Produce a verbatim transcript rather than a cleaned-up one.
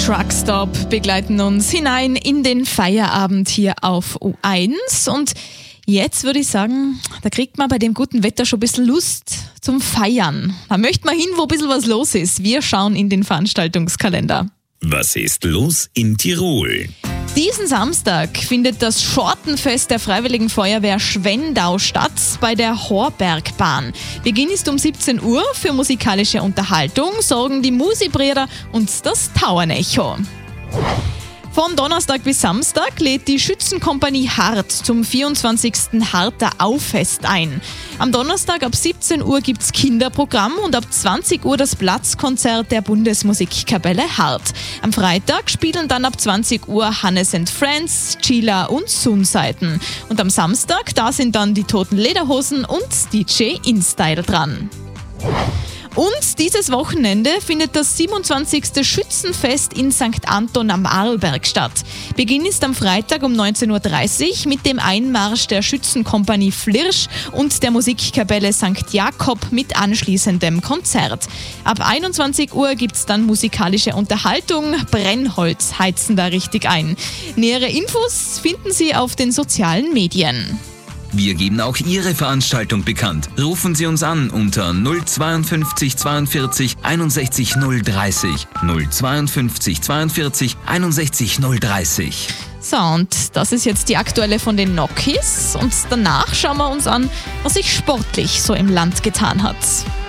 Truckstop begleiten uns hinein in den Feierabend hier auf U eins. Und jetzt würde ich sagen, da kriegt man bei dem guten Wetter schon ein bisschen Lust zum Feiern. Da möchte man hin, wo ein bisschen was los ist. Wir schauen in den Veranstaltungskalender. Was ist los in Tirol? Diesen Samstag findet das Schortenfest der Freiwilligen Feuerwehr Schwendau statt bei der Horbergbahn. Beginn ist um siebzehn Uhr. Für musikalische Unterhaltung sorgen die Musi-Brüder und das Tauernecho. Von Donnerstag bis Samstag lädt die Schützenkompanie Hart zum vierundzwanzigsten Harter Auffest ein. Am Donnerstag ab siebzehn Uhr gibt's Kinderprogramm und ab zwanzig Uhr das Platzkonzert der Bundesmusikkapelle Hart. Am Freitag spielen dann ab zwanzig Uhr Hannes and Friends, Chila und Sunseiten. Und am Samstag, da sind dann die Toten Lederhosen und D J InStyle dran. Und dieses Wochenende findet das siebenundzwanzigste Schützenfest in Sankt Anton am Arlberg statt. Beginn ist am Freitag um neunzehn Uhr dreißig mit dem Einmarsch der Schützenkompanie Flirsch und der Musikkapelle Sankt Jakob mit anschließendem Konzert. Ab einundzwanzig Uhr gibt's dann musikalische Unterhaltung. Brennholz heizen da richtig ein. Nähere Infos finden Sie auf den sozialen Medien. Wir geben auch Ihre Veranstaltung bekannt. Rufen Sie uns an unter null zweiundfünfzig zweiundvierzig einundsechzig null dreißig. null zweiundfünfzig zweiundvierzig einundsechzig null dreißig. So, und das ist jetzt die aktuelle von den Nokis. Und danach schauen wir uns an, was sich sportlich so im Land getan hat.